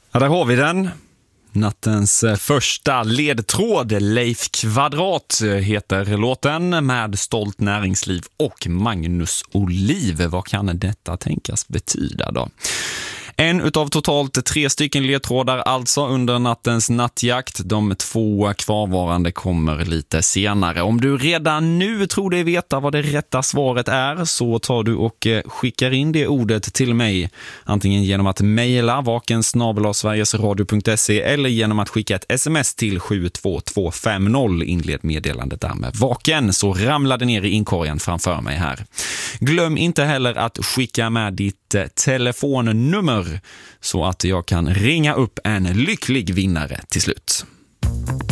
Ja, där har vi den. Nattens första ledtråd. Leif Kvadrat heter låten med Stolt Näringsliv och Magnus Oliv. Vad kan detta tänkas betyda då? En utav totalt 3 stycken ledtrådar alltså under nattens nattjakt. De 2 kvarvarande kommer lite senare. Om du redan nu tror dig veta vad det rätta svaret är, så tar du och skickar in det ordet till mig. Antingen genom att mejla vaken@sverigesradio.se eller genom att skicka ett sms till 72250. Inled meddelandet där med vaken, så ramlar det ner i inkorgen framför mig här. Glöm inte heller att skicka med ditt telefonnummer så att jag kan ringa upp en lycklig vinnare till slut.